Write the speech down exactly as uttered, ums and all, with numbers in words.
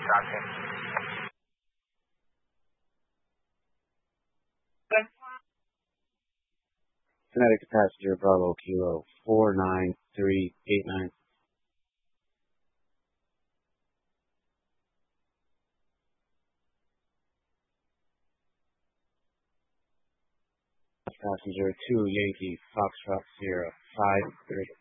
Connecticut passenger Bravo Kilo four nine three eight nine. Passenger two Yankee Foxtrot Sierra five three.